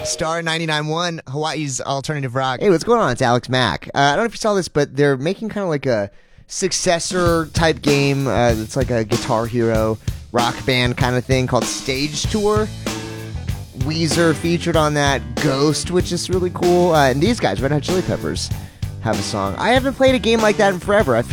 Star 99.1, Hawaii's alternative rock. Hey, what's going on? It's Alex Mack. I don't know if you saw this, but they're making kind of like a successor type game. It's like a Guitar Hero rock band kind of thing called Stage Tour. Weezer featured on that. Ghost, which is really cool. And these guys, Red Hot Chili Peppers, have a song. I haven't played a game like that in forever. I feel